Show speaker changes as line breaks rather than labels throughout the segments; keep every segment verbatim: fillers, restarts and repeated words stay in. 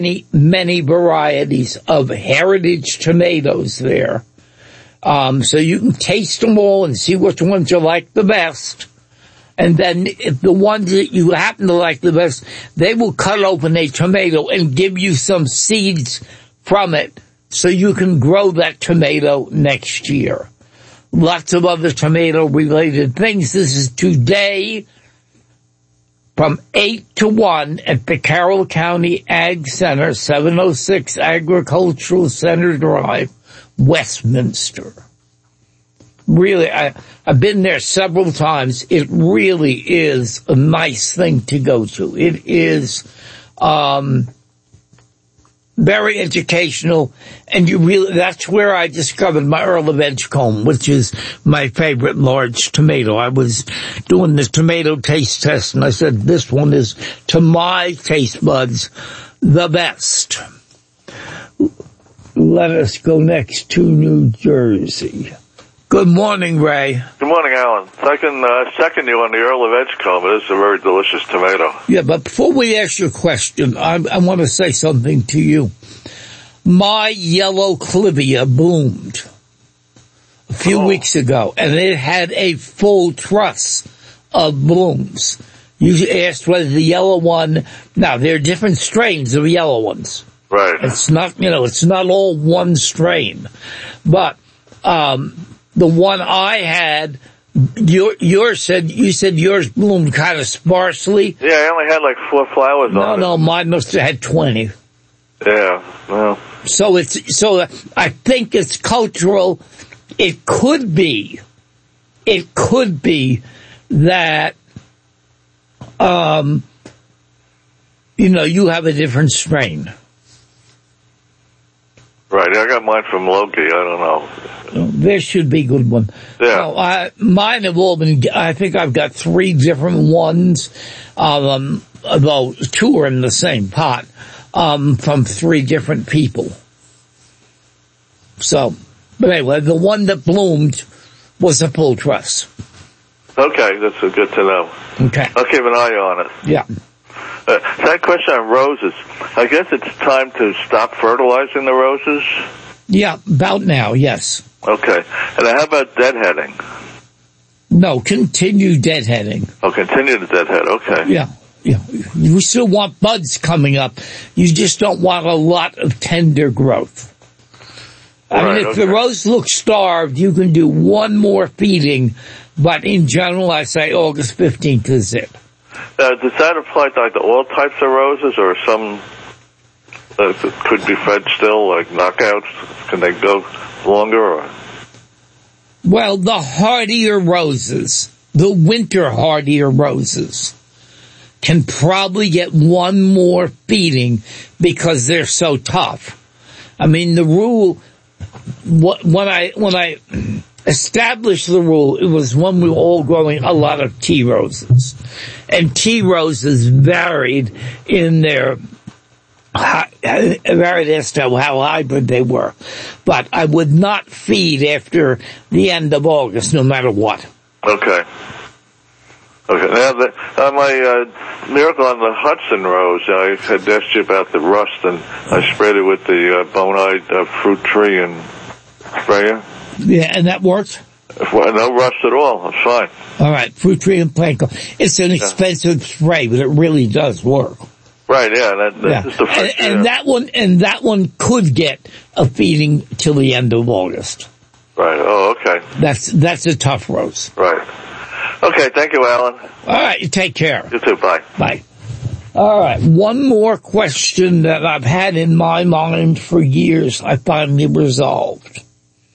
many, many varieties of heritage tomatoes there. Um, so you can taste them all and see which ones you like the best. And then if the ones that you happen to like the best, they will cut open a tomato and give you some seeds from it so you can grow that tomato next year. Lots of other tomato-related things. This is today from eight to one at the Carroll County Ag Center, seven oh six Agricultural Center Drive, Westminster. Really, I, I've been there several times. It really is a nice thing to go to. It is um very educational, and you really, that's where I discovered my Earl of Edgecombe, which is my favorite large tomato. I was doing the tomato taste test, and I said, this one is, to my taste buds, the best. Let us go next to New Jersey. Good morning, Ray.
Good morning, Alan. Second, uh, second you on the Earl of Edgecombe. It is a very delicious tomato.
Yeah, but before we ask your question, I, I want to say something to you. My yellow clivia bloomed a few
oh.
weeks ago, and it had a full truss of blooms. You asked whether the yellow one, now there are different strains of yellow ones.
Right.
It's not, you know, it's not all one strain. But, um, the one I had, your, yours said, you said yours bloomed kind of sparsely.
Yeah, I only had like four flowers
no,
on
No,
it.
no, mine must have had twenty.
Yeah, well.
So it's, so I think it's cultural. It could be, it could be that, um, you know, you have a different strain.
Right, I got mine from Loki. I don't know.
There should be a good one.
Yeah.
No, I, mine have all been, I think I've got three different ones, um, although two are in the same pot, um, from three different people. So, but anyway, the one that bloomed was a full truss.
Okay, that's good to know.
Okay.
I'll keep an eye on it.
Yeah.
Uh, that question on roses, I guess it's time to stop fertilizing the roses?
Yeah, about now, yes.
Okay. And how about deadheading?
No, continue deadheading.
Oh, continue the deadhead, okay.
Yeah, yeah. You still want buds coming up. You just don't want a lot of tender growth. I
right,
mean, if
okay.
the rose looks starved, you can do one more feeding, but in general, I say August fifteenth is it.
Uh, does that apply to like all types of roses, or some that could be fed still, like knockouts? Can they go longer? Or?
Well, the hardier roses, the winter hardier roses, can probably get one more feeding because they're so tough. I mean, the rule, when I, when I established the rule, it was when we were all growing a lot of tea roses. And tea roses varied in their, varied as to how hybrid they were. But I would not feed after the end of August, no matter what.
Okay. Okay. Now, the, uh, my uh, miracle on the Hudson rose, I had asked you about the rust, and I sprayed it with the uh, Bonide uh, fruit tree and sprayer.
Yeah, and that works?
Well, no rust at all. It's fine.
All right, fruit tree and plant. It's an expensive yeah. spray, but it really does work.
Right, yeah. That, that's
yeah.
the first,
and, and
yeah.
that one, and that one could get a feeding till the end of August.
Right. Oh, okay.
That's that's a tough rose.
Right. Okay. Thank you, Alan.
All right. You take care.
You too. Bye.
Bye. All right. One more question that I've had in my mind for years. I finally resolved.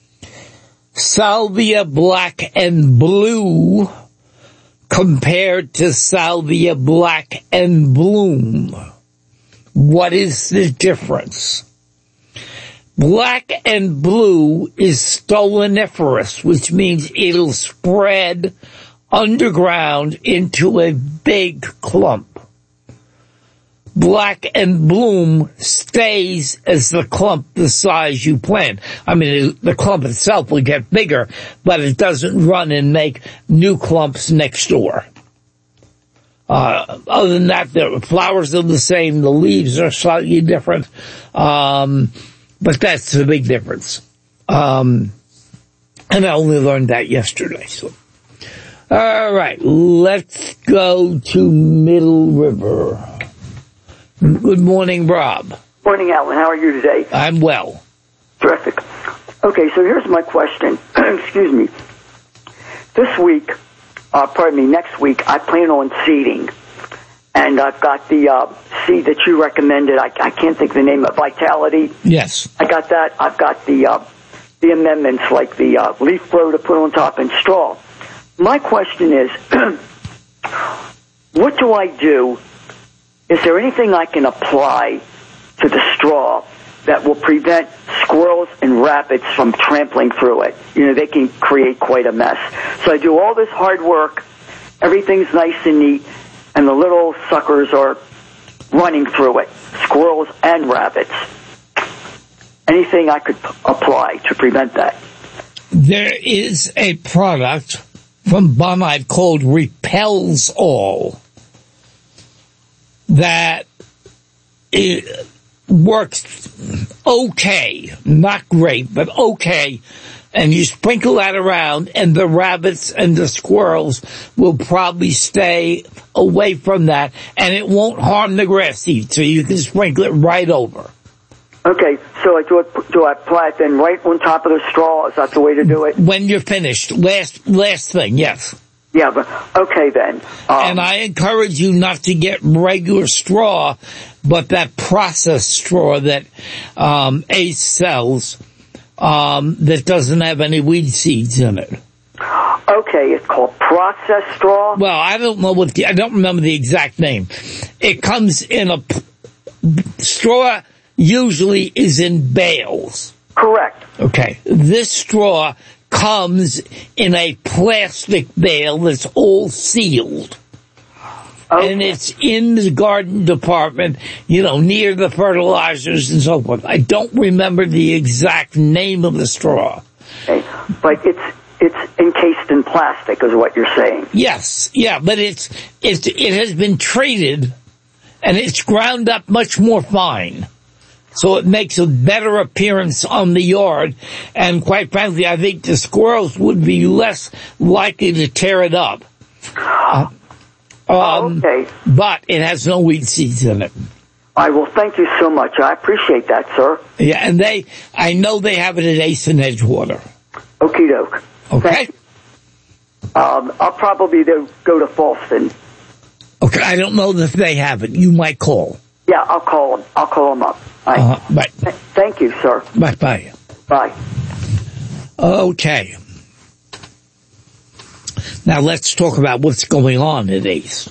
Salvia black and blue compared to Salvia black and bloom. What is the difference? Black and blue is stoloniferous, which means it'll spread underground into a big clump. Black and bloom stays as the clump the size you plant. I mean, the clump itself will get bigger, but it doesn't run and make new clumps next door. Uh, other than that, the flowers are the same. The leaves are slightly different. Um, but that's the big difference. Um, and I only learned that yesterday. So, all right, let's go to Middle River. Good morning, Rob.
Morning, Alan. How are you today?
I'm well.
Terrific. Okay, so here's my question. Excuse me. This week, uh, pardon me, next week, I plan on seeding. And I've got the uh, seed that you recommended. I, I can't think of the name of Vitality.
Yes.
I got that. I've got the uh, the amendments like the uh, leaf blower to put on top and straw. My question is, what do I do? Is there anything I can apply to the straw that will prevent squirrels and rabbits from trampling through it? You know, they can create quite a mess. So I do all this hard work. Everything's nice and neat. And the little suckers are running through it, squirrels and rabbits. Anything I could p- apply to prevent that?
There is a product from Bonide called Repels All that it works okay, not great, but okay. And you sprinkle that around, and the rabbits and the squirrels will probably stay away from that, and it won't harm the grass seed, so you can sprinkle it right over.
Okay, so I do, it, do I apply it then right on top of the straw? Is that the way to do it?
When you're finished. Last last thing, yes.
Yeah, but okay then. Um,
and I encourage you not to get regular straw, but that processed straw that um, Ace sells. Um, that doesn't have any weed seeds in it.
Okay, it's called processed straw?
Well, I don't know what the, I don't remember the exact name. It comes in a, straw usually is in bales.
Correct.
Okay. This straw comes in a plastic bale that's all sealed. Okay. And it's in the garden department, you know, near the fertilizers and so forth. I don't remember the exact name of the straw.
Okay. But it's it's encased in plastic, is what you're saying.
Yes, yeah, but it's it's it has been treated, and it's ground up much more fine, so it makes a better appearance on the yard. And quite frankly, I think the squirrels would be less likely to tear it up. Uh, Um,
okay.
But it has no weed seeds in it.
I will thank you so much. I appreciate that, sir.
Yeah, and they, I know they have it at Ace and Edgewater.
Okie doke.
Okay.
Um, I'll probably go to Falston.
Okay, I don't know if they have it. You might call.
Yeah, I'll call them. I'll call them up. Right.
Uh-huh. Bye.
Th- thank you, sir.
Bye bye.
Bye.
Okay. Now let's talk about what's going on at Ace.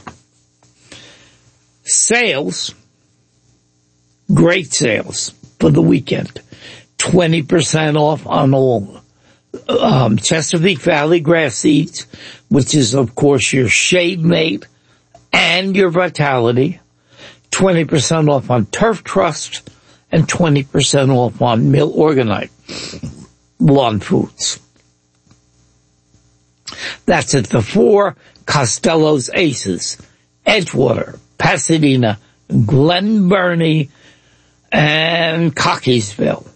Sales, great sales for the weekend. twenty percent off on all um, Chesapeake Valley grass seeds, which is, of course, your Shade Mate and your Vitality. twenty percent off on Turf Trust and twenty percent off on Mill Organite lawn foods. That's at the four Costello's Aces, Edgewater, Pasadena, Glen Burnie, and Cockeysville.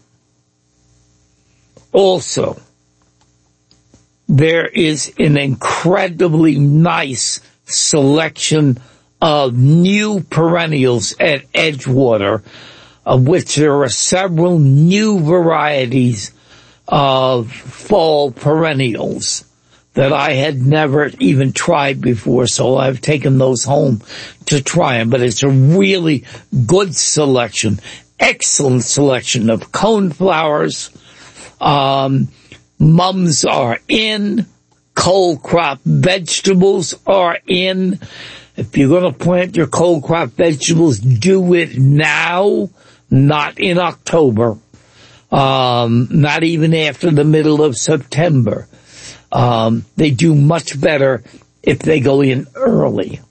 Also, there is an incredibly nice selection of new perennials at Edgewater, of which there are several new varieties of fall perennials that I had never even tried before, so I've taken those home to try them. But it's a really good selection, excellent selection of coneflowers. Um, mums are in, cold crop vegetables are in. If you're going to plant your cold crop vegetables, do it now, not in October, um, not even after the middle of September. Um, they do much better if they go in early.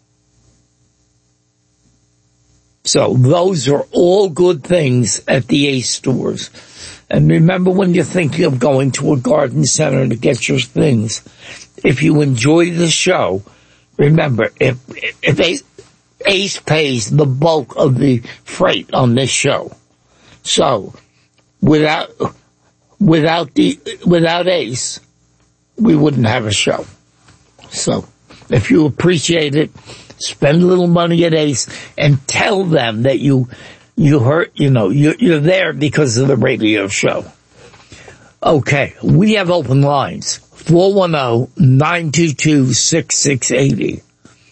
So those are all good things at the Ace stores. And remember, when you're thinking of going to a garden center to get your things, if you enjoy the show, remember, if, if Ace, Ace pays the bulk of the freight on this show, so without, without the, without Ace, we wouldn't have a show. So, if you appreciate it, spend a little money at Ace and tell them that you, you heard, you know, you're, you're there because of the radio show. Okay, we have open lines. four one zero, nine two two, six six eight zero.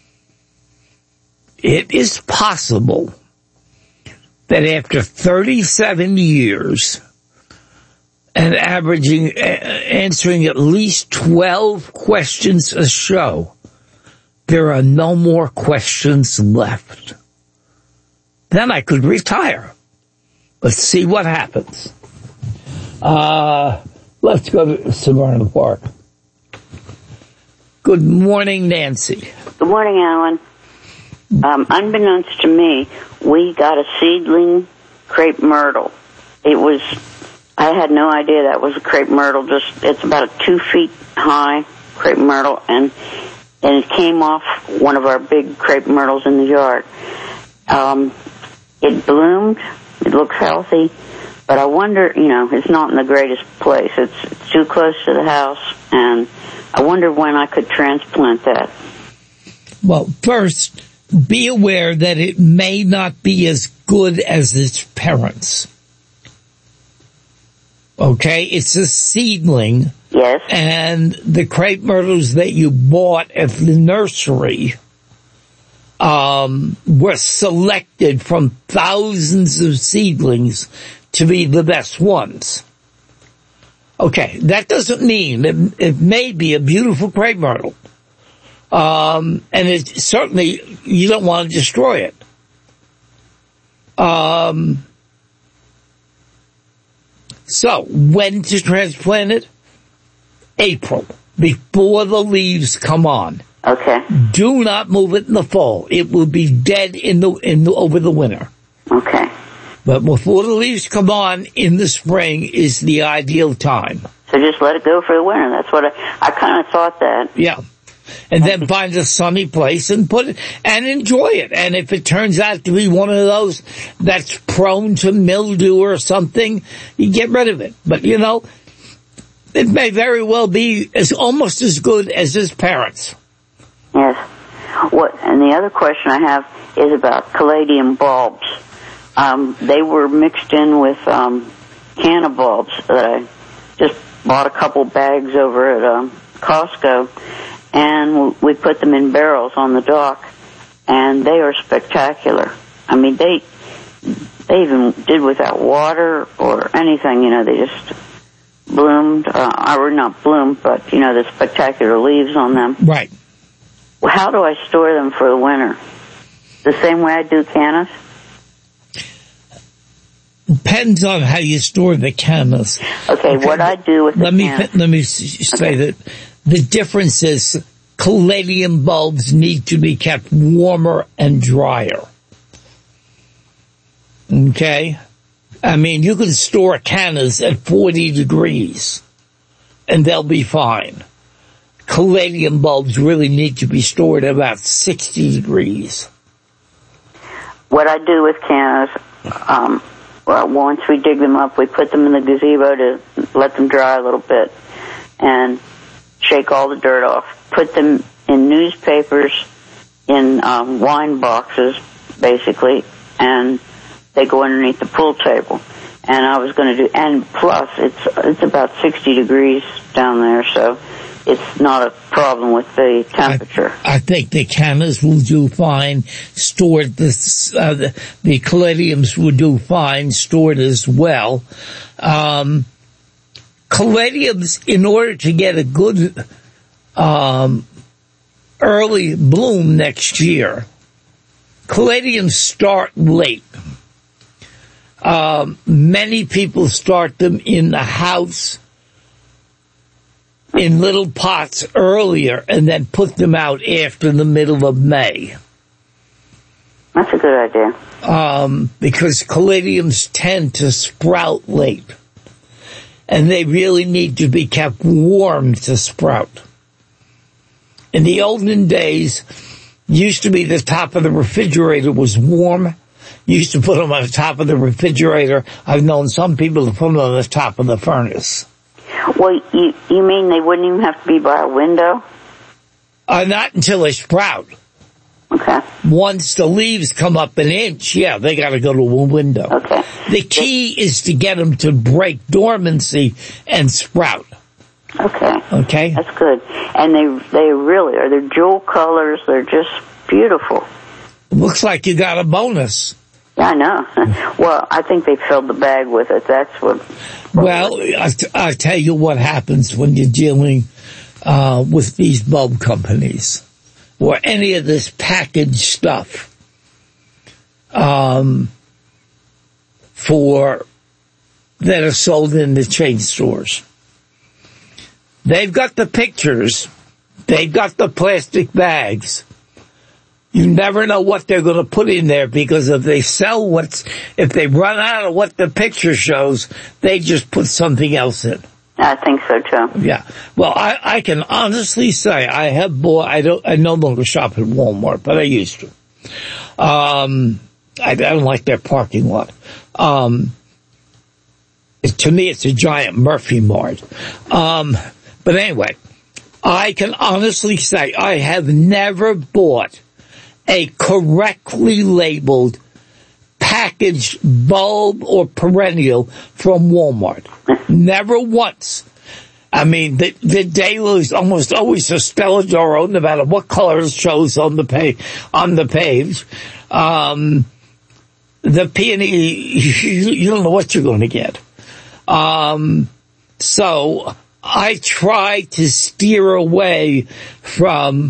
It is possible that after thirty-seven years and averaging, uh, answering at least twelve questions a show, there are no more questions left. Then I could retire. Let's see what happens. Uh, let's go to Severna Park. Good morning, Nancy.
Good morning, Alan. Um, unbeknownst to me, we got a seedling crepe myrtle. It was, I had no idea that was a crepe myrtle. Just, it's about a two feet high crepe myrtle, and and it came off one of our big crepe myrtles in the yard. Um, it bloomed. It looks healthy. But I wonder, you know, it's not in the greatest place. It's, it's too close to the house, and I wonder when I could transplant that.
Well, first, be aware that it may not be as good as its parents. Okay? It's a seedling.
Yes.
And the crepe myrtles that you bought at the nursery um, were selected from thousands of seedlings to be the best ones. Okay, that doesn't mean it, it may be a beautiful crepe myrtle. Um, and it certainly, you don't want to destroy it. Um, so, when to transplant it? April, before the leaves come on.
Okay.
Do not move it in the fall. It will be dead in the, in the, over the winter.
Okay.
But before the leaves come on in the spring is the ideal time.
So just let it go for the winter. That's what I, I kind of thought that.
Yeah. And then find a sunny place and put it, and enjoy it. And if it turns out to be one of those that's prone to mildew or something, you get rid of it. But you know, it may very well be as almost as good as its parents.
Yes. What, and the other question I have is about caladium bulbs. Um, they were mixed in with um, canna bulbs that I just bought a couple bags over at um, Costco, and we put them in barrels on the dock, and they are spectacular. I mean, they they even did without water or anything. You know, they just bloomed, uh, or not bloomed, but you know, the spectacular leaves on them.
Right.
Well, how do I store them for the winter? The same way I do cannas?
Depends on how you store the cannas.
Okay, okay. What I do with the
let me
cannas.
Let me say
okay.
that the difference is caladium bulbs need to be kept warmer and drier. Okay? I mean, you can store cannas at forty degrees and they'll be fine. Caladium bulbs really need to be stored at about sixty degrees.
What I do with cannas, um, well, once we dig them up, we put them in the gazebo to let them dry a little bit and shake all the dirt off. Put them in newspapers, in um, wine boxes, basically, and they go underneath the pool table. And I was going to do, and plus, it's it's about sixty degrees down there, so it's not a problem with the temperature.
I, I think the cannas will do fine. Stored, the, uh, the, the caladiums will do fine, stored as well. Um, caladiums, in order to get a good um, early bloom next year, caladiums start late. Um, many people start them in the house in little pots earlier and then put them out after the middle of May.
That's a good idea.
Um, because caladiums tend to sprout late. And they really need to be kept warm to sprout. In the olden days, used to be the top of the refrigerator was warm. You used to put them on the top of the refrigerator. I've known some people to put them on the top of the furnace.
Well, you, you mean they wouldn't even have to be by a window?
Uh, not until they sprout.
Okay.
Once the leaves come up an inch, yeah, they got to go to a window.
Okay.
The key is to get them to break dormancy and sprout.
Okay.
Okay.
That's good. And they they really are. They're jewel colors. They're just beautiful.
Looks like you got a bonus.
Yeah, I know. Well, I think they filled the bag with it. That's what.
Well, I, I'll tell you what happens when you're dealing uh, with these bulb companies or any of this packaged stuff um, for that are sold in the chain stores. They've got the pictures. They've got the plastic bags. You never know what they're going to put in there, because if they sell what's, if they run out of what the picture shows, they just put something else in.
I think so too.
Yeah. Well, I, I can honestly say I have bought, I don't, I no longer shop at Walmart, but I used to. Um, I, I don't like their parking lot. Um, it, to me, it's a giant Murphy Mart. Um, but anyway, I can honestly say I have never bought a correctly labeled packaged bulb or perennial from Walmart. Never once. I mean, the, the daily is almost always a Stella Doro, no matter what color it shows on the page. On the page, um, the peony, you, you don't know what you're going to get. Um, so I try to steer away from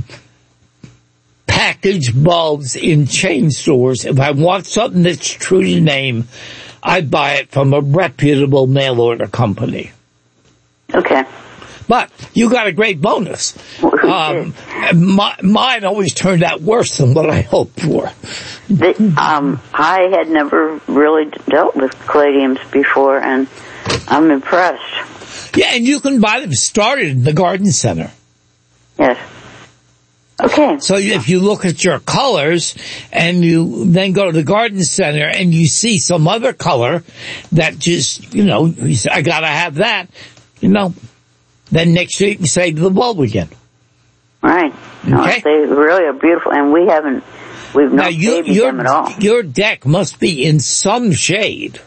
packaged bulbs in chain stores. If I want something that's true to name, I buy it from a reputable mail order company.
Okay.
But you got a great bonus. Um, my, mine always turned out worse than what I hoped for.
The, um, I had never really dealt with caladiums before, and I'm impressed.
Yeah, and you can buy them started in the garden center.
Yes. Okay.
So if you look at your colors and you then go to the garden center and you see some other color that just, you know, you say, I gotta have that, you know, then next week you say to the bulb again.
Right. No,
Okay.
they really are beautiful, and we haven't, we've not
you,
babied them at all.
Your deck must be in some shade.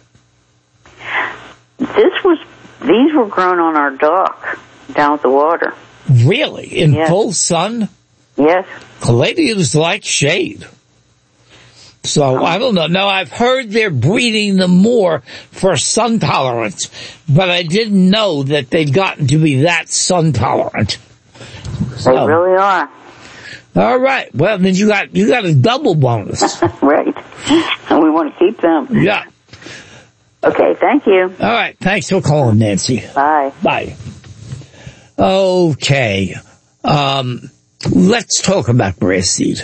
This was, these were grown on our dock down at the water.
Really? In
Yes.
full sun?
Yes.
Caladiums like shade. So, I don't know. Now, I've heard they're breeding them more for sun tolerance, but I didn't know that they'd gotten to be that sun tolerant. So,
They really are.
all right. Well, then you got, you got a double bonus.
Right. And we want to keep them.
Yeah.
Okay, thank you.
All right. Thanks for calling, Nancy.
Bye.
Bye. Okay. Um, let's talk about grass seed.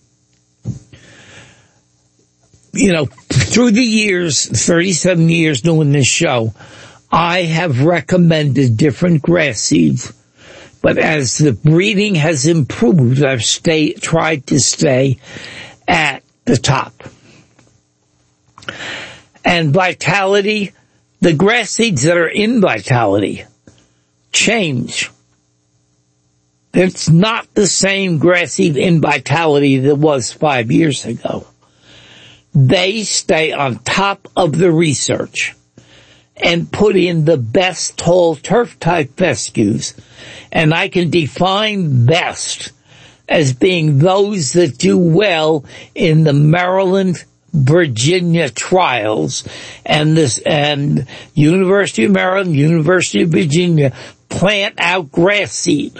You know, through the years, thirty-seven years doing this show, I have recommended different grass seeds, but as the breeding has improved, I've stay, tried to stay at the top. And Vitality, the grass seeds that are in Vitality change. It's not the same grass seed in Vitality that was five years ago. They stay on top of the research and put in the best tall turf type fescues. And I can define best as being those that do well in the Maryland, Virginia trials, and this, and University of Maryland, University of Virginia plant out grass seed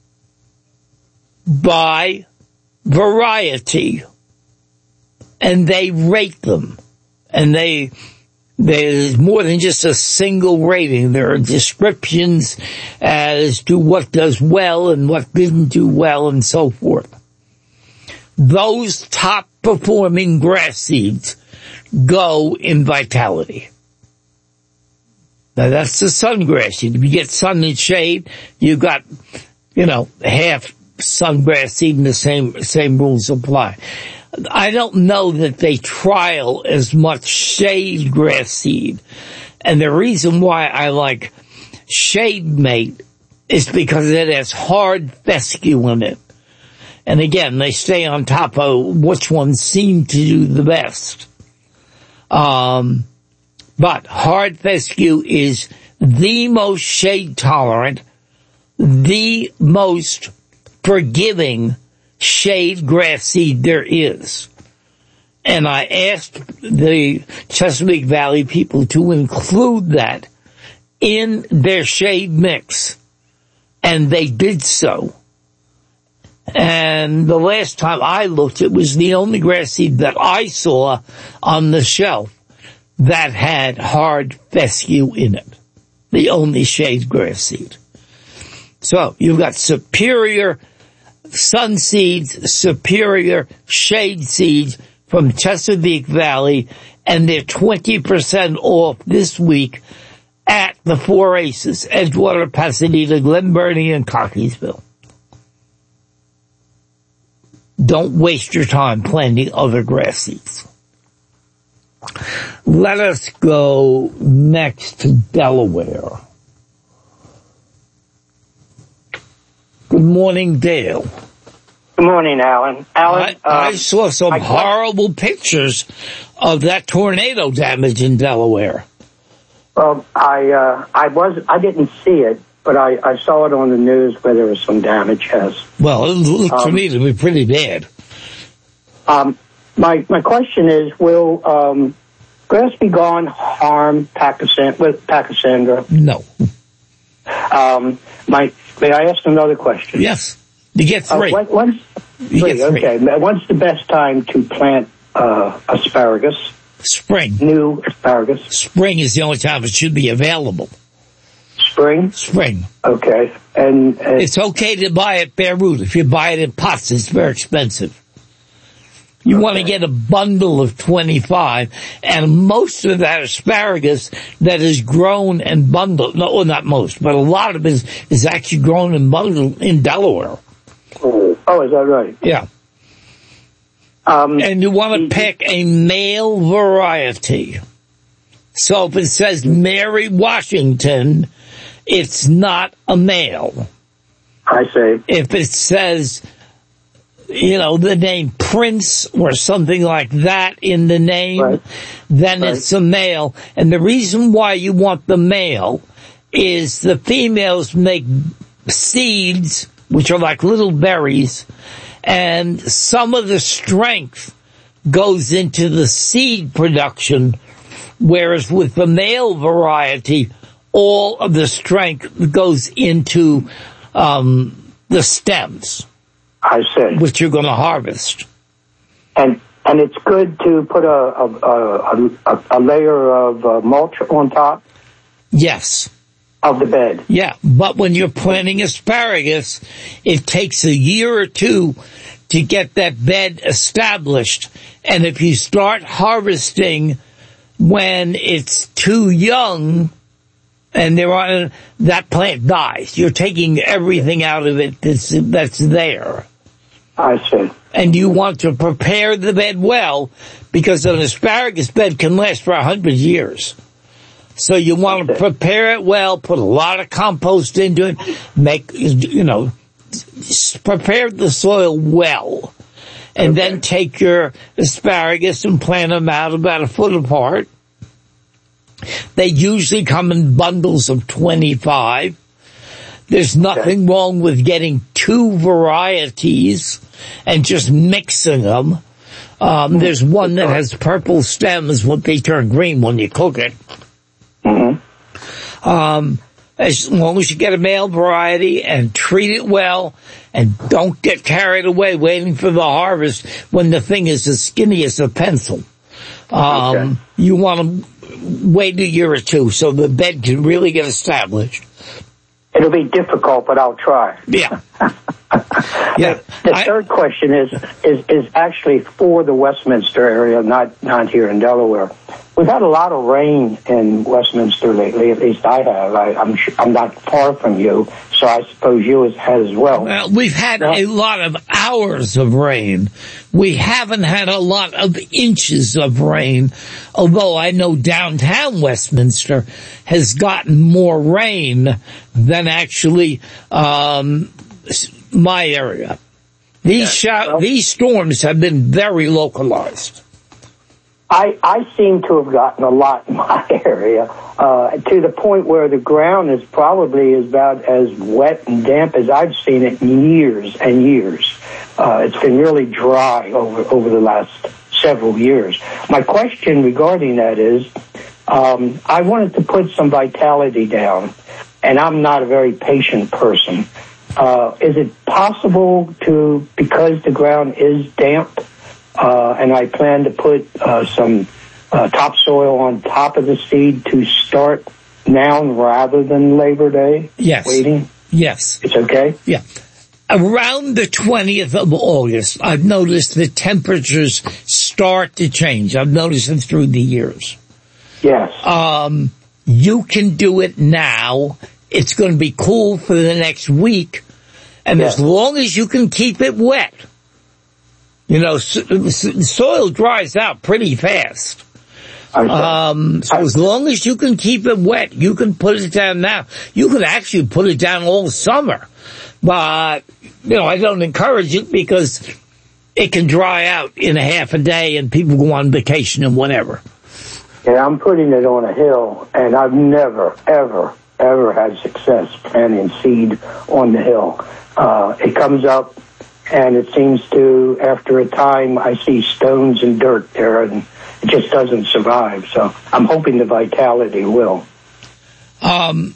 by variety. And they rate them. And they, there's more than just a single rating. There are descriptions as to what does well and what didn't do well and so forth. Those top performing grass seeds go in Vitality. Now that's the sun grass seed. If you get sun and shade, you've got, you know, half, sungrass seed, and the same same rules apply. I don't know that they trial as much shade grass seed. And the reason why I like Shade Mate is because it has hard fescue in it. And again, they stay on top of which ones seem to do the best. Um, but hard fescue is the most shade tolerant, the most forgiving shade grass seed there is. And I asked the Chesapeake Valley people to include that in their shade mix, and they did so. And the last time I looked, it was the only grass seed that I saw on the shelf that had hard fescue in it. The only shade grass seed. So you've got superior sun seeds, superior shade seeds from Chesapeake Valley, and they're twenty percent off this week at the Four Aces, Edgewater, Pasadena, Glen Burnie, and Cockeysville. Don't waste your time planting other grass seeds. Let us go next to Delaware. Good morning, Dale.
Good morning, Alan. Alan,
I, I
um,
saw some
I,
horrible pictures of that tornado damage in Delaware.
Well, I uh, I was I didn't see it, but I, I saw it on the news where there was some damage. Yes.
Well, it looked
um,
to me to be pretty bad.
Um, my my question is, will um, grass be gone harm Pachysandra with Pachysandra?
No.
Um, my may I ask another question?
Yes. You get three.
Uh, when, when's,
you
three,
get three.
Okay. When's the best time to plant uh, asparagus?
Spring.
New asparagus.
Spring is the only time it should be available.
Spring?
Spring.
Okay. And, and
it's okay to buy it bare root. If you buy it in pots, it's very expensive. You okay. want to get a bundle of twenty-five, and most of that asparagus that is grown and bundled, no, well, not most, but a lot of it is, is actually grown and bundled in Delaware.
Oh, oh is that right?
Yeah.
Um,
and you want to pick a male variety. So if it says Mary Washington, it's not a male.
I see.
If it says, you know, the name Prince or something like that in the name, right. then right. it's a male. And the reason why you want the male is the females make seeds, which are like little berries, and some of the strength goes into the seed production, whereas with the male variety, all of the strength goes into um the stems.
I see.
Which you're going to harvest.
And and it's good to put a a, a, a, a layer of uh, mulch on top?
Yes.
Of the bed?
Yeah, but when you're planting asparagus, it takes a year or two to get that bed established. And if you start harvesting when it's too young, and there are, that plant dies. You're taking everything out of it that's, that's there.
I see.
And you want to prepare the bed well, because an asparagus bed can last for a hundred years. So you want to prepare it well, put a lot of compost into it, make, you know, prepare the soil well. And okay. then take your asparagus and plant them out about a foot apart. They usually come in bundles of twenty-five. There's nothing okay. wrong with getting two varieties and just mixing them. Um, there's one that has purple stems, what they turn green when you cook it. Mm-hmm. Um, as long as you get a male variety and treat it well, and don't get carried away waiting for the harvest when the thing is as skinny as a pencil. Um, okay. You want to wait a year or two so the bed can really get established.
It'll be difficult, but I'll try.
Yeah. yeah.
The, the I, third question is, is is actually for the Westminster area, not not here in Delaware. we've had a lot of rain in Westminster lately. At least I have. I, I'm sure, I'm not far from you, so I suppose you has had as well.
Well, we've had
no.
a lot of hours of rain. We haven't had a lot of inches of rain, although I know downtown Westminster has gotten more rain than actually um, my area. These
yeah,
sh-
well,
these storms have been very localized.
I, I seem to have gotten a lot in my area, uh, to the point where the ground is probably about as wet and damp as I've seen it in years and years. Uh, it's been really dry over, over the last several years. My question regarding that is, um, I wanted to put some vitality down, and I'm not a very patient person. Uh, is it possible to, because the ground is damp, Uh, and I plan to put uh, some uh, topsoil on top of the seed to start now rather than Labor Day?
Yes.
Waiting?
Yes.
It's okay?
Yeah. Around the twentieth of August, I've noticed the temperatures start to change. I've noticed it through the years.
Yes.
Um, you can do it now. It's going to be cool for the next week. And
yes.
as long as you can keep it wet, you know, soil dries out pretty fast. Um, so as long as you can keep it wet, you can put it down now. You can actually put it down all summer. But, you know, I don't encourage it because it can dry out in a half a day and people go on vacation and whatever.
Yeah, I'm putting it on a hill, and I've never, ever, ever had success planting seed on the hill. Uh, it comes up, and it seems to, after a time, I see stones and dirt there, and it just doesn't survive. So I'm hoping the vitality will.
Um.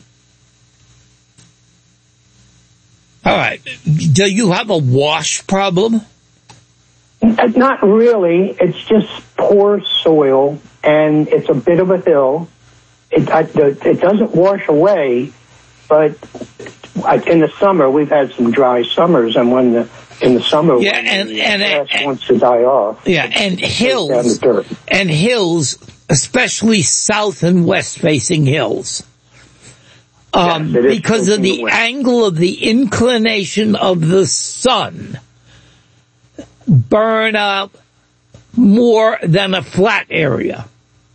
All right. Do you have a wash problem?
Not really. It's just poor soil, and it's a bit of a hill. It, I, it doesn't wash away, but in the summer, we've had some dry summers, and when the in the summer,
yeah, and
the
and,
grass
and
wants to die off.
Yeah, and hills, and hills, especially south and west facing hills, um,
yes,
because of the angle of the inclination of the sun, burn up more than a flat area.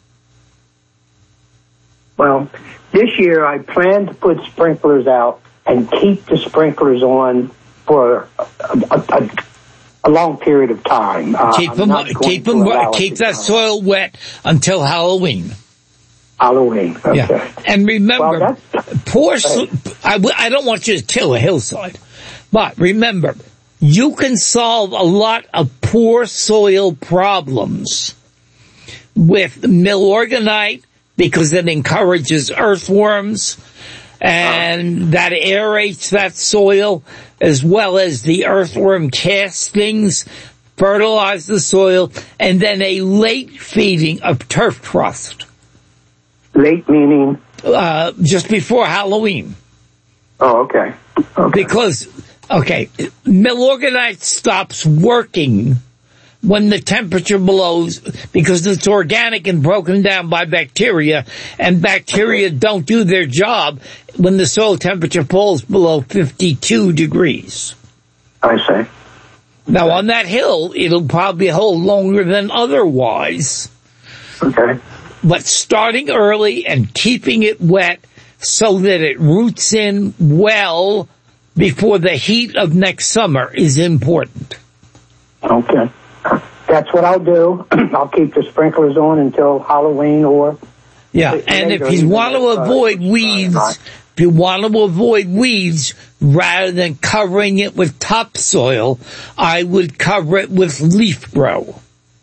Well, this year I plan to put sprinklers out and keep the sprinklers on for a, a, a, a long period of time. Uh,
keep them, keep them, keep that soil wet until Halloween.
Halloween, okay.
Yeah. And remember,
well,
poor, I, I don't want you to till a hillside, but remember, you can solve a lot of poor soil problems with Milorganite because it encourages earthworms, and that aerates that soil, as well as the earthworm castings, fertilize the soil, and then a late feeding of turf crust.
Late meaning?
Uh, just before Halloween.
Oh, okay. Okay.
Because, okay, Milorganite stops working when the temperature belows, because it's organic and broken down by bacteria, and bacteria don't do their job when the soil temperature falls below fifty-two degrees.
I see.
Now, on that hill, it'll probably hold longer than otherwise.
Okay.
But starting early and keeping it wet so that it roots in well before the heat of next summer is important.
Okay. That's what I'll do. I'll keep the sprinklers on until Halloween or...
Yeah, and if you want to avoid weeds, if you want to avoid weeds, rather than covering it with topsoil, I would cover it with leaf grow.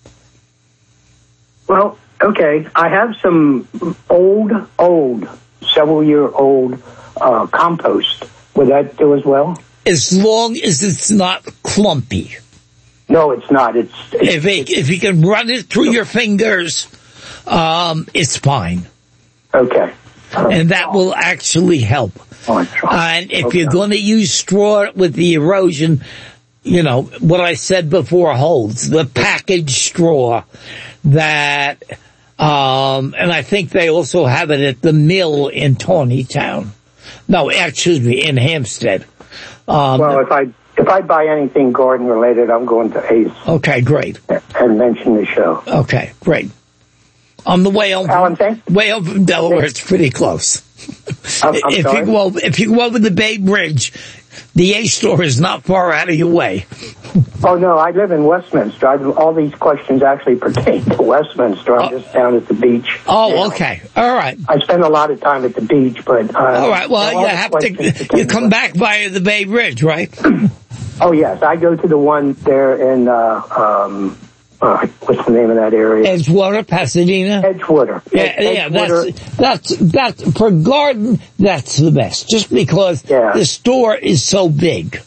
Well, okay, I have some old, old, several year old uh, compost. Would that do as well?
As long as it's not clumpy.
No, it's not. It's, it's
if it, if you can run it through your fingers, um, it's fine.
Okay.
And that will actually help.
Oh,
and if
okay.
you're going to use straw with the erosion, you know, what I said before holds. The packaged straw that Um, and I think they also have it at the Mill in Tawnytown. No, excuse me, in Hampstead. Um,
well, if I if I buy anything garden related, I'm going to Ace.
Okay, great.
And mention the show.
Okay, great. On the way over,
Alan, thanks.
way over from Delaware, it's pretty close.
I'm, I'm
if
sorry?
you go over, if you go over the Bay Bridge, the Ace store is not far out of your way.
Oh no, I live in Westminster. I, all these questions actually pertain to Westminster. I'm oh. just down at the beach.
Oh,
now.
okay, all right.
I spend a lot of time at the beach, but uh,
all right. Well, you have to. You come back via the Bay Bridge, right?
Oh yes, I go to the one there in. Uh, um, Uh, what's the name of that area?
Edgewater, Pasadena.
Edgewater.
Yeah,
Ed-
yeah.
Edgewater.
That's that's that's for garden. That's the best, just because
yeah.
the store is so big.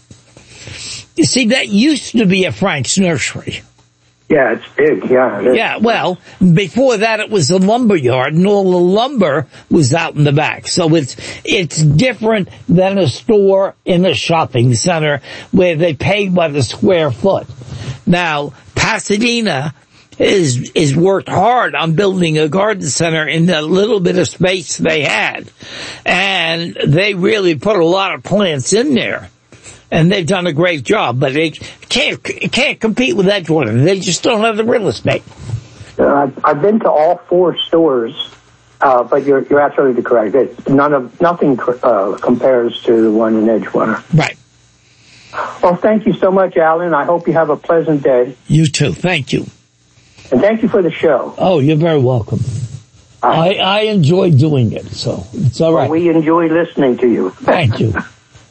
You see, that used to be a Frank's Nursery.
Yeah, it's big. Yeah. It is.
Yeah. Well, before that, it was a lumber yard, and all the lumber was out in the back. So it's it's different than a store in a shopping center where they pay by the square foot. Now, Pasadena is is worked hard on building a garden center in the little bit of space they had. And they really put a lot of plants in there. And they've done a great job, but they can't can't compete with Edgewater. They just don't have the real estate.
Uh, I've, I've been to all four stores, uh, but you're you're absolutely correct. It, none of nothing uh, compares to the one in Edgewater.
Right.
Well, thank you so much, Alan. I hope you have a pleasant day.
You too. Thank you.
And thank you for the show.
Oh, you're very welcome. I, I enjoy doing it, so it's all right.
Well, we enjoy listening to you.
Thank you.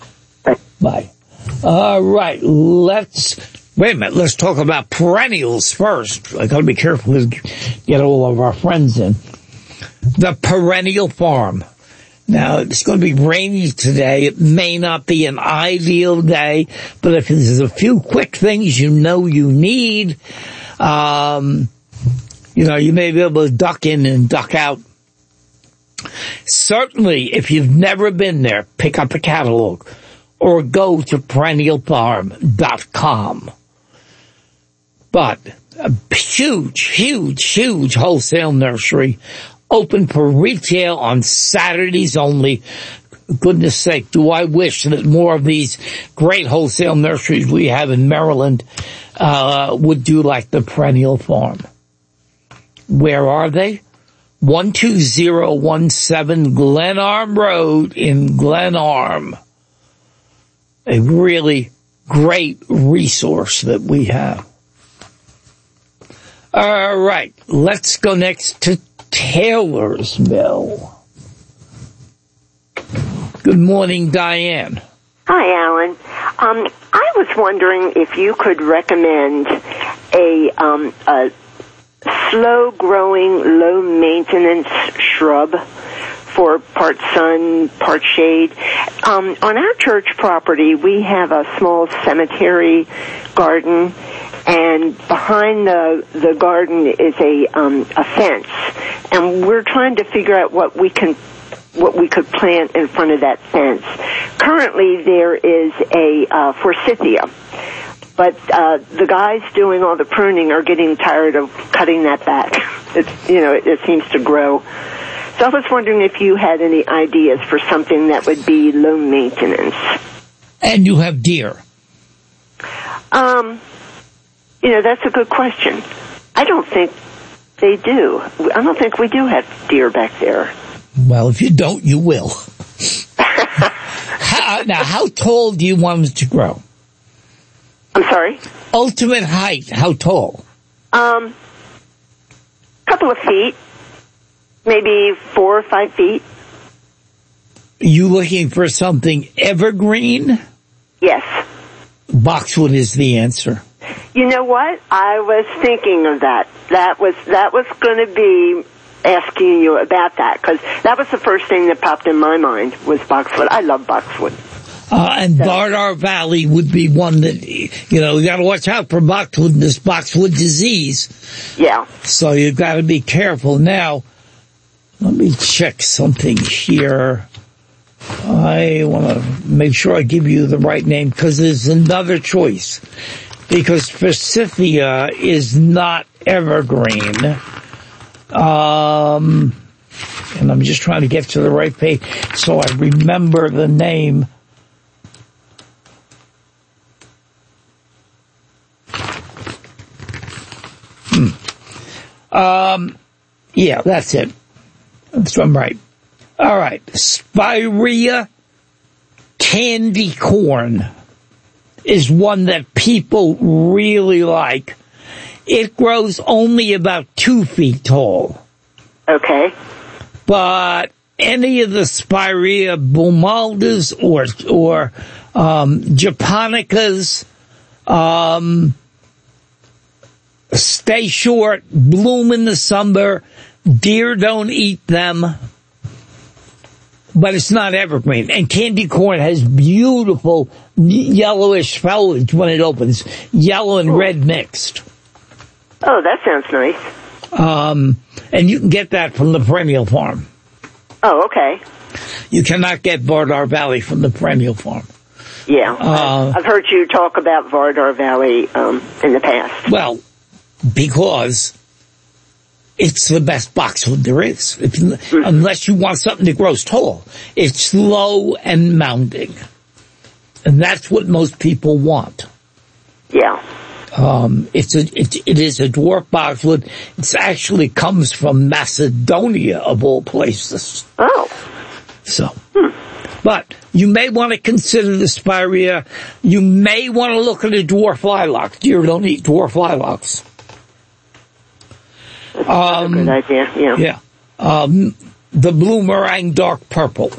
Bye. All right, let's, wait a minute, let's talk about perennials first. I gotta be careful to get all of our friends in. The Perennial Farm. Now, it's going to be rainy today. It may not be an ideal day, but if there's a few quick things you know you need, um, you know, you may be able to duck in and duck out. Certainly, if you've never been there, pick up a catalog or go to perennial farm dot com. But a huge, huge, huge wholesale nursery, open for retail on Saturdays only. Goodness sake, do I wish that more of these great wholesale nurseries we have in Maryland uh would do like the Perennial Farm. Where are they? one two zero one seven Glenarm Road in Glenarm. A really great resource that we have. All right, let's go next to Taylorsville. Good morning, Diane.
Hi, Alan. Um, I was wondering if you could recommend a, um, a slow-growing, low-maintenance shrub for part sun, part shade. Um, on our church property, we have a small cemetery garden, and behind the the garden is a um, a fence, and we're trying to figure out what we can what we could plant in front of that fence. Currently, there is a uh, forsythia, but uh, the guys doing all the pruning are getting tired of cutting that back. It's you know it, it seems to grow. So I was wondering if you had any ideas for something that would be low maintenance.
And you have deer.
Um, you know, that's a good question. I don't think they do. I don't think we do have deer back there.
Well, if you don't, you will. how, now, how tall do you want them to grow?
I'm sorry?
Ultimate height, how tall?
Um, couple of feet. Maybe four or five feet.
You looking for something evergreen?
Yes.
Boxwood is the answer.
You know what? I was thinking of that. That was that was going to be asking you about that, because that was the first thing that popped in my mind was boxwood. I love boxwood.
Uh, and so. Bardar Valley would be one that, you know, you got to watch out for boxwood, this boxwood disease.
Yeah.
So you've got to be careful. Now, let me check something here. I want to make sure I give you the right name, because there's another choice. Because forsythia is not evergreen. Um, and I'm just trying to get to the right page so I remember the name. Hmm. Um, yeah, that's it. That's what I'm right. All right. Spirea candy corn is one that people really like. It grows only about two feet tall.
Okay.
But any of the Spirea Bumaldas or or um, Japonicas um, stay short, bloom in the summer. Deer don't eat them. But it's not evergreen. And candy corn has beautiful yellowish foliage when it opens. Yellow and red mixed.
Oh, that sounds nice.
Um, and you can get that from the Perennial Farm.
Oh, okay.
You cannot get Vardar Valley from the Perennial Farm.
Yeah.
Uh,
I've heard you talk about Vardar Valley um, in the past.
Well, because it's the best boxwood there is. If, mm-hmm. Unless you want something that grows tall. It's low and mounding. And that's what most people want.
Yeah.
Um, it's a, it, it is a dwarf boxwood. It actually comes from Macedonia, of all places.
Oh.
So. Hmm. But you may want to consider the Spirea. You may want to look at a dwarf lilac. Deer don't eat dwarf lilacs.
That's
um,
a good idea, yeah.
Yeah. Um, the Bloomerang dark purple.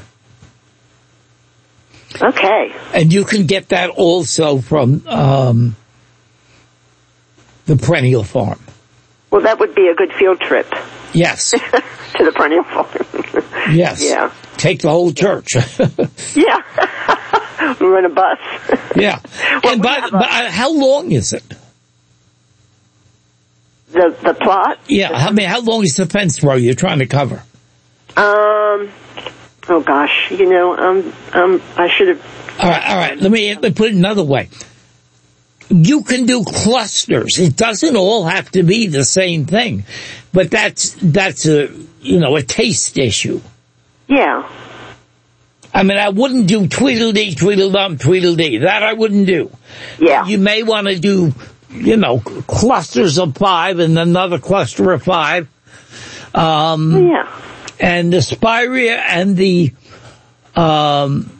Okay.
And you can get that also from um, the Perennial Farm.
Well, that would be a good field trip.
Yes.
To the Perennial Farm.
Yes.
Yeah.
Take the whole church.
Yeah. We run a bus.
Yeah.
Well,
and by, by, how long is it?
The the plot?
Yeah. I mean, how long is the fence row you're trying to cover?
Um. Oh gosh. You know. Um. Um. I should have.
All right. All right. Let me, let me put it another way. You can do clusters. It doesn't all have to be the same thing, but that's that's a you know a taste issue.
Yeah.
I mean, I wouldn't do Tweedledee, Tweedledum, Tweedledee. That I wouldn't do.
Yeah.
You may want to do, you know, clusters of five and another cluster of five. Um,
yeah.
And the Spirea and the, um,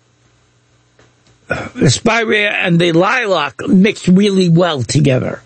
the Spirea and the lilac mix really well together.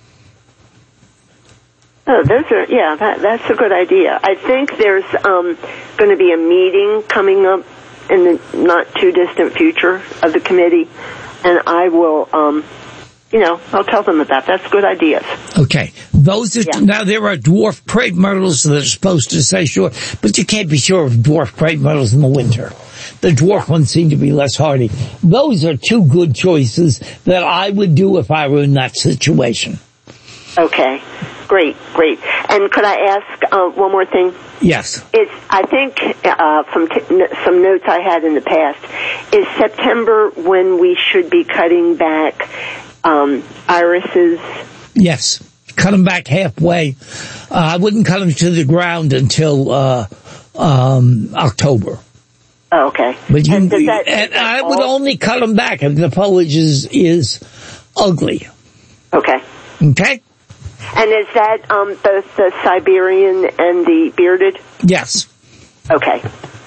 Oh, those are, yeah, that, that's a good idea. I think there's um, going to be a meeting coming up in the not too distant future of the committee, and I will, um, you know, I'll tell them about that. That's good ideas.
Okay. Those are,
yeah.
Now there are dwarf crepe myrtles that are supposed to stay short, but you can't be sure of dwarf crepe myrtles in the winter. The dwarf ones seem to be less hardy. Those are two good choices that I would do if I were in that situation.
Okay. Great, great. And could I ask uh, one more thing?
Yes.
It's, I think uh, from t- n- some notes I had in the past, is September when we should be cutting back um, irises?
Yes. Cut them back halfway. Uh, I wouldn't cut them to the ground until uh, um, October.
Oh, okay.
But you,
and does that,
and
does
I
all...
would only cut them back if the foliage is, is ugly.
Okay.
Okay?
And is that um, both the Siberian and the bearded?
Yes.
Okay.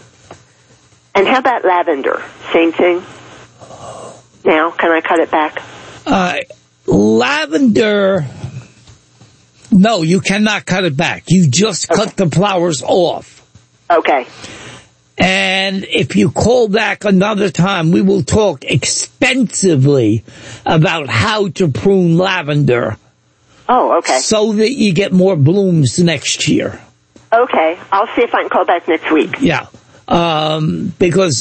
And how about lavender? Same thing? Now, can I cut it back?
Uh, lavender, no, you cannot cut it back. You just
okay.
cut the flowers off.
Okay.
And if you call back another time, we will talk extensively about how to prune lavender.
Oh, okay.
So that you get more blooms next year.
Okay. I'll see if I can call back next week.
Yeah. Um, because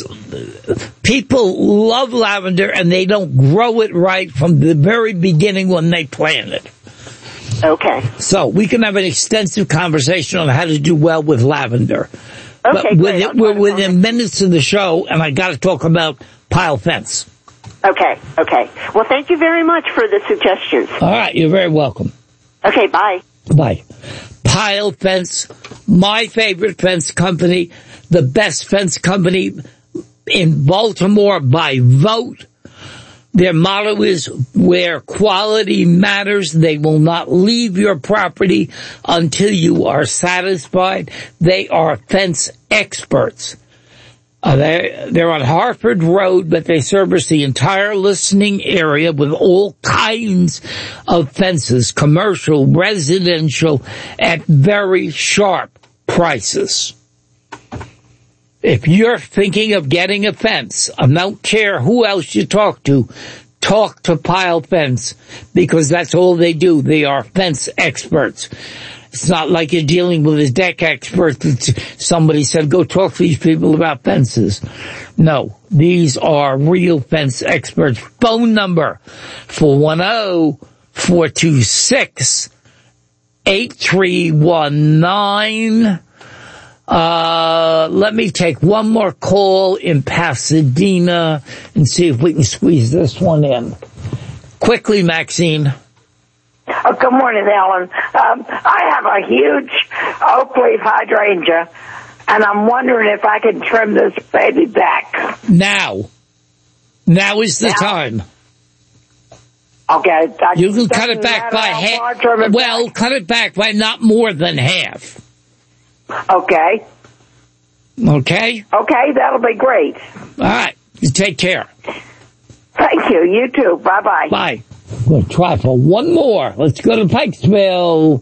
people love lavender and they don't grow it right from the very beginning when they plant it.
Okay.
So we can have an extensive conversation on how to do well with lavender.
Okay,
but
great.
With, we're within minutes of the show, and I got to talk about pile fence.
Okay, okay. Well, thank you very much for the suggestions.
All right, you're very welcome.
Okay, bye.
Bye. Pile Fence, my favorite fence company, the best fence company in Baltimore by vote. Their motto is, where quality matters, they will not leave your property until you are satisfied. They are fence experts. Uh, they're, they're on Harford Road, but they service the entire listening area with all kinds of fences, commercial, residential, at very sharp prices. If you're thinking of getting a fence, I don't care who else you talk to, talk to Pile Fence, because that's all they do. They are fence experts. It's not like you're dealing with a deck expert that somebody said, go talk to these people about fences. No, these are real fence experts. Phone number, four one zero, four two six, eight three one nine. Uh, let me take one more call in Pasadena and see if we can squeeze this one in. Quickly, Maxine.
Oh, good morning, Alan. Um, I have a huge oak leaf hydrangea, and I'm wondering if I can trim this baby back.
Now. Now is the
now?
time.
Okay. I
you can cut it back by half. Well, back. cut it back by not more than half.
Okay.
Okay?
Okay, that'll be great.
All right. You take care.
Thank you. You too. Bye-bye.
Bye. We'll try for one more. Let's go to Pikesville.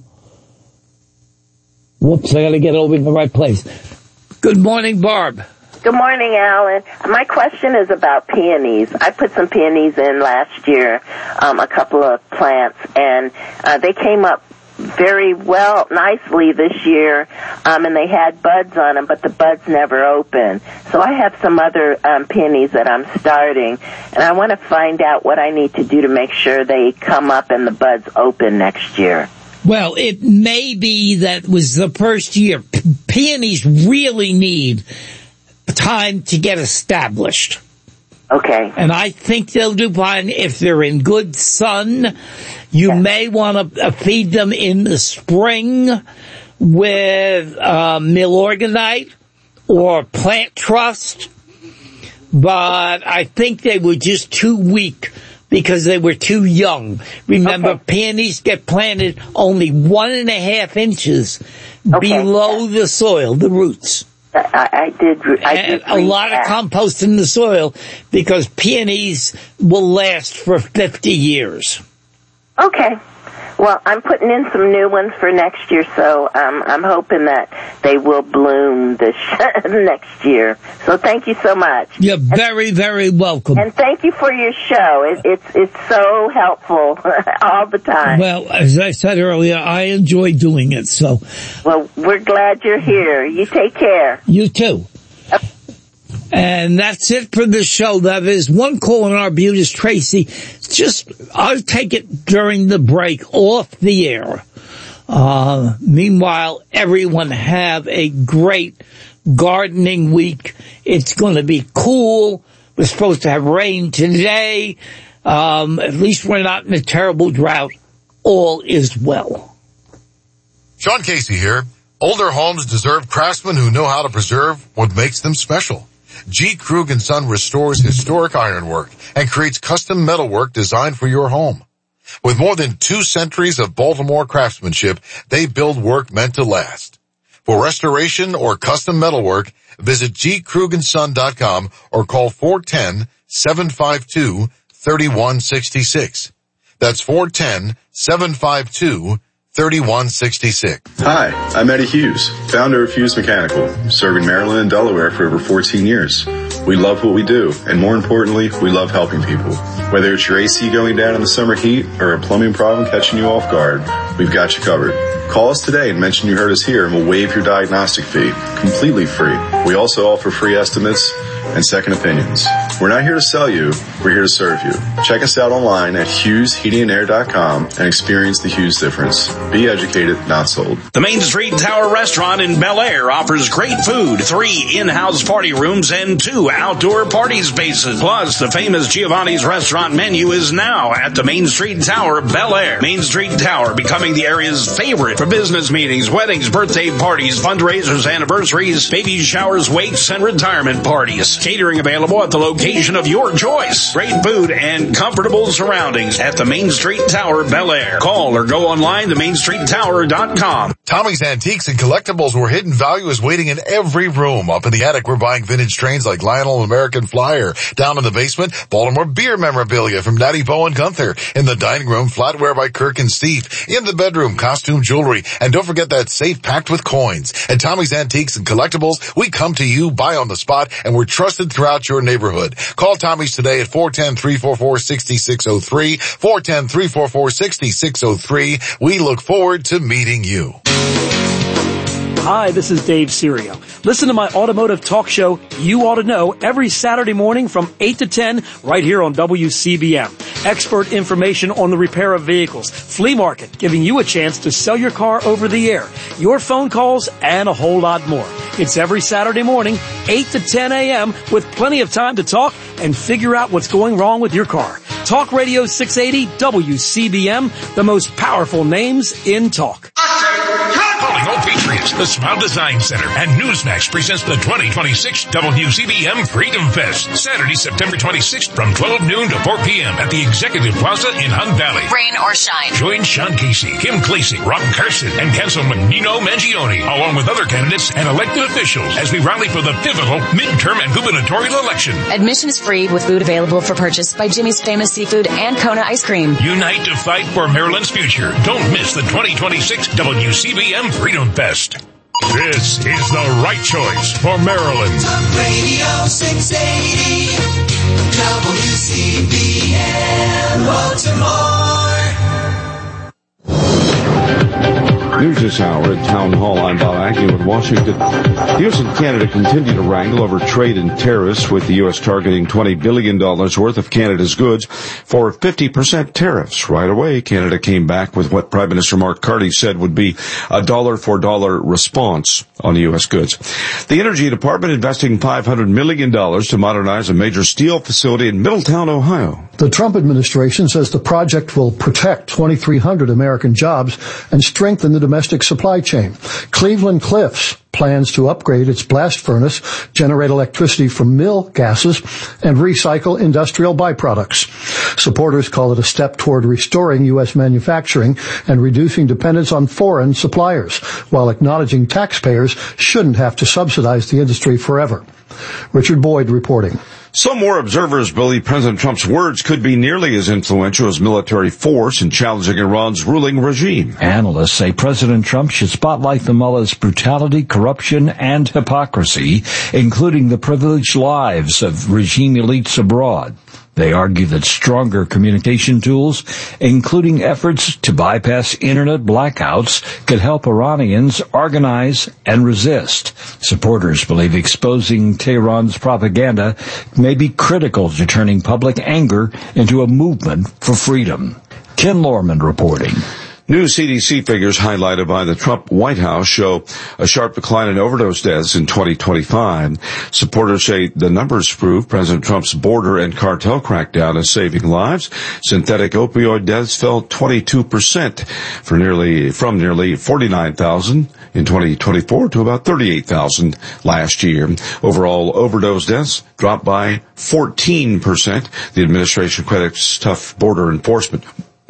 Whoops, I gotta get over in the right place. Good morning, Barb.
Good morning, Alan. My question is about peonies. I put some peonies in last year, um, a couple of plants, and uh, they came up very well, nicely this year, um, and they had buds on them, but the buds never open. So I have some other um, peonies that I'm starting, and I want to find out what I need to do to make sure they come up and the buds open next year.
Well, it may be that was the first year. P- peonies really need time to get established.
Okay.
And I think they'll do fine if they're in good sun. You yes. may want to feed them in the spring with uh, Milorganite or Plant Trust. But I think they were just too weak because they were too young. Remember, okay. peonies get planted only one and a half inches okay. below the soil, the roots.
I, I did. I did
a lot
that.
of compost in the soil because peonies will last for fifty years.
Okay. Well, I'm putting in some new ones for next year, so um, I'm hoping that they will bloom this next year. So thank you so much.
You're very, very welcome.
And thank you for your show. It, it's it's so helpful all the time.
Well, as I said earlier, I enjoy doing it. So,
well, we're glad you're here. You take care.
You too. And that's it for the show. That is one call on our beauty, Tracy. Just, I'll take it during the break off the air. Uh, meanwhile, everyone have a great gardening week. It's going to be cool. We're supposed to have rain today. Um, at least we're not in a terrible drought. All is well.
Sean Casey here. Older homes deserve craftsmen who know how to preserve what makes them special. G. Krug and Son restores historic ironwork and creates custom metalwork designed for your home. With more than two centuries of Baltimore craftsmanship, they build work meant to last. For restoration or custom metalwork, visit g krug and son dot com or call four one zero, seven five two, three one six six. That's four one zero, seven five two, three one six six.
Hi, I'm Eddie Hughes, founder of Hughes Mechanical, serving Maryland and Delaware for over fourteen years. We love what we do, and more importantly, we love helping people. Whether it's your A C going down in the summer heat or a plumbing problem catching you off guard, we've got you covered. Call us today and mention you heard us here, and we'll waive your diagnostic fee, completely free. We also offer free estimates and second opinions. We're not here to sell you, we're here to serve you. Check us out online at hughes heating and air dot com and experience the Hughes difference. Be educated, not sold.
The Main Street Tower Restaurant in Bel Air offers great food, three in-house party rooms, and two outdoor party spaces. Plus, the famous Giovanni's restaurant menu is now at the Main Street Tower, Bel Air. Main Street Tower becoming the area's favorite for business meetings, weddings, birthday parties, fundraisers, anniversaries, baby showers, wakes, and retirement parties. Catering available at the location of your choice. Great food and comfortable surroundings at the Main Street Tower, Bel Air. Call or go online to main street tower dot com.
Tommy's Antiques and Collectibles, where hidden value is waiting in every room. Up in the attic, we're buying vintage trains like Lionel and American Flyer. Down in the basement, Baltimore beer memorabilia from Natty Bo and Gunther. In the dining room, flatware by Kirk and Steve. In the bedroom, costume jewelry. And don't forget that safe packed with coins. At Tommy's Antiques and Collectibles, we come to you, buy on the spot, and we're trusted throughout your neighborhood. Call Tommy's today at four one zero, three four four, six six zero three, four one zero, three four four, six six zero three. We look forward to meeting you.
Hi, this is Dave Serio. Listen to my automotive talk show, You Ought to Know, every Saturday morning from eight to ten right here on W C B M. Expert information on the repair of vehicles, flea market, giving you a chance to sell your car over the air, your phone calls, and a whole lot more. It's every Saturday morning, eight to ten a.m., with plenty of time to talk and figure out what's going wrong with your car. Talk Radio six eighty W C B M, the most powerful names in talk.
Calling all Patriots, the Smile Design Center and Newsmax presents the twenty twenty-six W C B M Freedom Fest, Saturday, September twenty-sixth from twelve noon to four p.m. at the Executive Plaza in Hunt Valley.
Rain or shine.
Join Sean Casey, Kim Klacik, Rob Carson, and Councilman Nino Mangione, along with other candidates and elected officials as we rally for the pivotal midterm and gubernatorial election.
Admission is free with food available for purchase by Jimmy's Famous Seafood and Kona Ice Cream.
Unite to fight for Maryland's future. Don't miss the twenty twenty-six W C B M Freedom Fest. This is the right choice for Maryland.
Talk Radio six eighty W C B M Baltimore.
News this hour at Town Hall. I'm Bob Agnew in Washington. The U S and Canada continue to wrangle over trade and tariffs, with the U S targeting twenty billion dollars worth of Canada's goods for fifty percent tariffs. Right away, Canada came back with what Prime Minister Mark Carney said would be a dollar-for-dollar response on U S goods. The Energy Department investing five hundred million dollars to modernize a major steel facility in Middletown, Ohio.
The Trump administration says the project will protect twenty-three hundred American jobs and strengthen the domestic supply chain. Cleveland Cliffs plans to upgrade its blast furnace, generate electricity from mill gases, and recycle industrial byproducts. Supporters call it a step toward restoring U S manufacturing and reducing dependence on foreign suppliers, while acknowledging taxpayers shouldn't have to subsidize the industry forever. Richard Boyd reporting.
Some more observers believe President Trump's words could be nearly as influential as military force in challenging Iran's ruling regime.
Analysts say President Trump should spotlight the mullah's brutality, corruption, and hypocrisy, including the privileged lives of regime elites abroad. They argue that stronger communication tools, including efforts to bypass internet blackouts, could help Iranians organize and resist. Supporters believe exposing Tehran's propaganda may be critical to turning public anger into a movement for freedom. Ken Lorman reporting.
New C D C figures highlighted by the Trump White House show a sharp decline in overdose deaths in twenty twenty-five. Supporters say the numbers prove President Trump's border and cartel crackdown is saving lives. Synthetic opioid deaths fell twenty-two percent for nearly, from nearly forty-nine thousand in twenty twenty-four to about thirty-eight thousand last year. Overall overdose deaths dropped by fourteen percent. The administration credits tough border enforcement.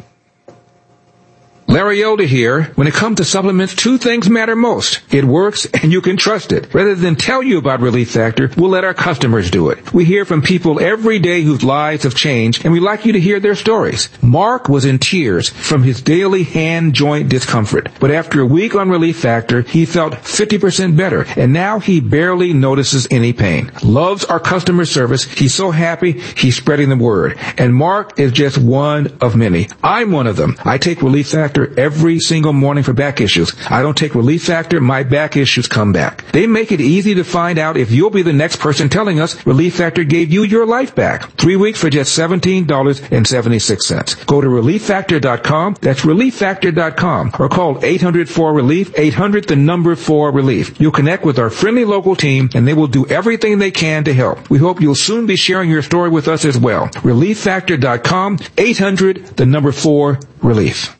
Larry Elder here. When it comes to supplements, two things matter most. It works and you can trust it. Rather than tell you about Relief Factor, we'll let our customers do it. We hear from people every day whose lives have changed, and we'd like you to hear their stories. Mark was in tears from his daily hand joint discomfort, but after a week on Relief Factor, he felt fifty percent better, and now he barely notices any pain. Loves our customer service. He's so happy he's spreading the word. And Mark is just one of many. I'm one of them. I take Relief Factor Factor every single morning for back issues. I don't take Relief Factor, my back issues come back. They make it easy to find out if you'll be the next person telling us Relief Factor gave you your life back. Three weeks for just seventeen dollars and seventy-six cents. Go to relief factor dot com. That's relief factor dot com. Or call eight hundred four relief, eight hundred the number four relief. You'll connect with our friendly local team and they will do everything they can to help. We hope you'll soon be sharing your story with us as well. relief factor dot com, eight hundred the number four relief.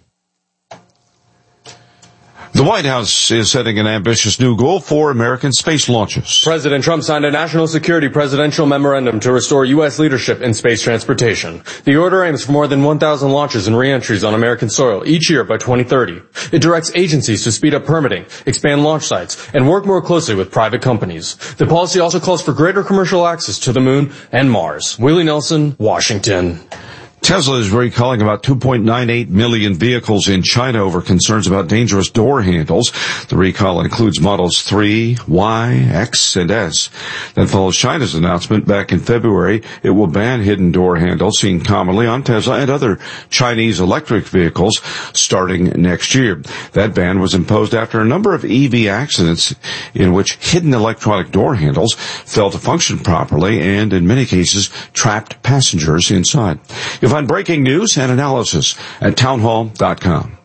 The White House is setting an ambitious new goal for American space launches.
President Trump signed a national security presidential memorandum to restore U S leadership in space transportation. The order aims for more than one thousand launches and re-entries on American soil each year by twenty thirty. It directs agencies to speed up permitting, expand launch sites, and work more closely with private companies. The policy also calls for greater commercial access to the moon and Mars. Willie Nelson, Washington.
Tesla is recalling about two point nine eight million vehicles in China over concerns about dangerous door handles. The recall includes models three, Y, X, and S. That follows China's announcement back in February it will ban hidden door handles seen commonly on Tesla and other Chinese electric vehicles starting next year. That ban was imposed after a number of E V accidents in which hidden electronic door handles failed to function properly and, in many cases, trapped passengers inside. You'll find breaking news and analysis at townhall dot com.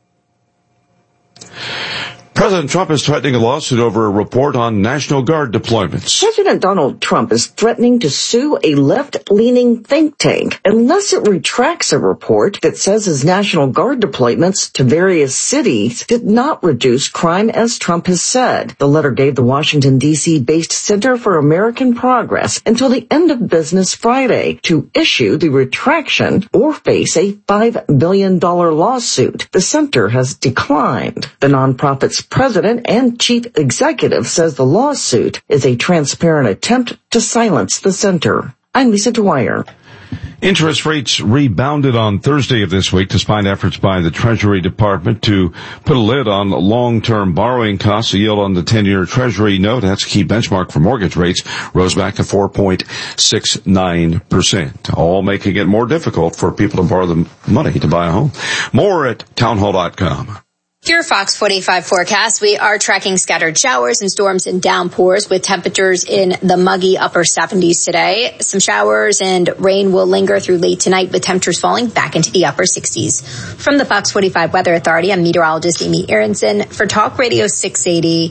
President Trump is threatening a lawsuit over a report on National Guard deployments.
President Donald Trump is threatening to sue a left-leaning think tank unless it retracts a report that says his National Guard deployments to various cities did not reduce crime as Trump has said. The letter gave the Washington, D C-based Center for American Progress until the end of business Friday to issue the retraction or face a five billion dollars lawsuit. The center has declined. The nonprofit's president and chief executive says the lawsuit is a transparent attempt to silence the center. I'm Lisa Dwyer.
Interest rates rebounded on Thursday of this week despite efforts by the Treasury Department to put a lid on long-term borrowing costs. The yield on the ten-year Treasury note, that's a key benchmark for mortgage rates, rose back to four point six nine percent, all making it more difficult for people to borrow the money to buy a home. More at townhall dot com.
Your Fox forty-five forecast, we are tracking scattered showers and storms and downpours with temperatures in the muggy upper seventies today. Some showers and rain will linger through late tonight with temperatures falling back into the upper sixties. From the Fox forty-five Weather Authority, I'm meteorologist Amy Aronson for Talk Radio six eighty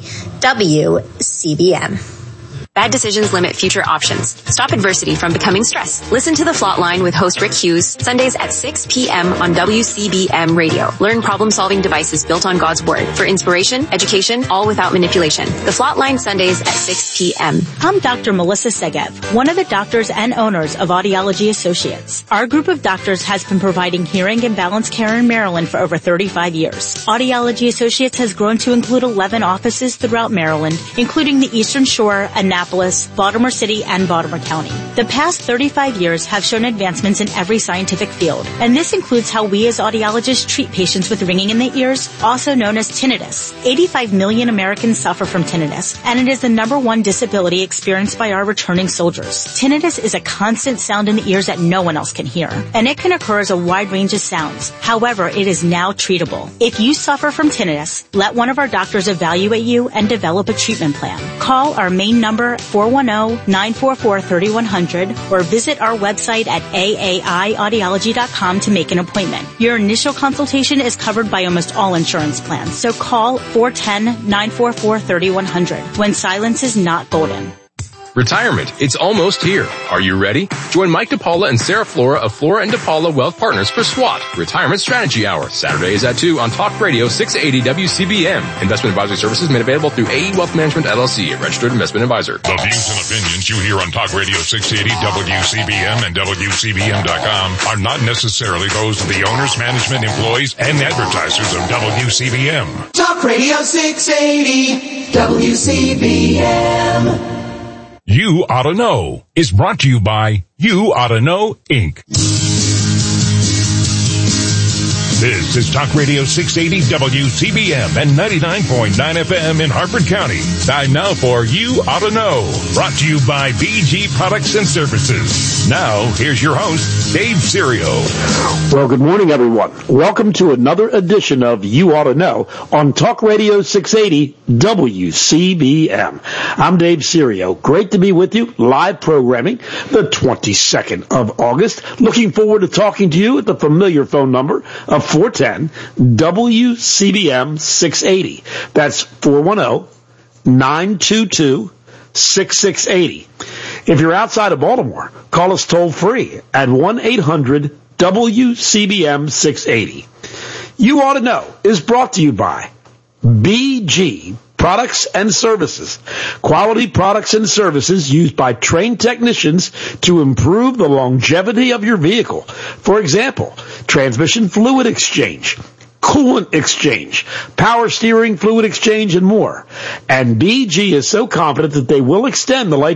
W C B M.
Bad decisions limit future options. Stop adversity from becoming stress. Listen to The Flot Line with host Rick Hughes, Sundays at six p.m. on W C B M radio. Learn problem-solving devices built on God's Word for inspiration, education, all without manipulation. The Flot Line, Sundays at six p.m.
I'm Doctor Melissa Segev, one of the doctors and owners of Audiology Associates. Our group of doctors has been providing hearing and balance care in Maryland for over thirty-five years. Audiology Associates has grown to include eleven offices throughout Maryland, including the Eastern Shore, Annapolis, Baltimore City, and Baltimore County. The past thirty-five years have shown advancements in every scientific field, and this includes how we as audiologists treat patients with ringing in the ears, also known as tinnitus. eighty-five million Americans suffer from tinnitus, and it is the number one disability experienced by our returning soldiers. Tinnitus is a constant sound in the ears that no one else can hear, and it can occur as a wide range of sounds. However, it is now treatable. If you suffer from tinnitus, let one of our doctors evaluate you and develop a treatment plan. Call our main number four one zero, nine four four, three one zero zero or visit our website at A A I audiology dot com to make an appointment. Your initial consultation is covered by almost all insurance plans, so call four one zero, nine four four, three one zero zero when silence is not golden.
Retirement, it's almost here. Are you ready? Join Mike DePaula and Sarah Flora of Flora and DePaula Wealth Partners for SWAT, Retirement Strategy Hour, Saturdays at two on Talk Radio six eighty W C B M. Investment advisory services made available through A E Wealth Management L L C, a registered investment advisor.
The views and opinions you hear on Talk Radio six eighty W C B M and W C B M dot com are not necessarily those of the owners, management, employees, and advertisers of W C B M.
Talk Radio six eighty W C B M.
You Ought to Know is brought to you by You Ought to Know, Incorporated. This is Talk Radio six eighty W C B M and ninety-nine point nine F M in Harford County. Time now for You Ought to Know, brought to you by B G Products and Services. Now, here's your host, Dave Serio.
Well, good morning, everyone. Welcome to another edition of You Ought to Know on Talk Radio six eighty W C B M. I'm Dave Serio. Great to be with you, live programming, the twenty-second of August. Looking forward to talking to you at the familiar phone number of four one zero W C B M six eighty. That's four one zero, nine two two, six six eight zero. If you're outside of Baltimore, call us toll free at one eight hundred W C B M six eighty. You Ought to Know is brought to you by B G Products and Services. Quality products and services used by trained technicians to improve the longevity of your vehicle. For example, transmission fluid exchange, coolant exchange, power steering fluid exchange, and more. And B G is so confident that they will extend the life